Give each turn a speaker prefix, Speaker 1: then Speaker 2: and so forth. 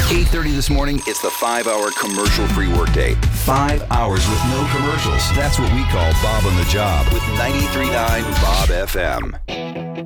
Speaker 1: 8:30 this morning, it's the 5-hour commercial-free workday. 5 hours with no commercials. That's what we call Bob on the Job with 93.9 Bob FM.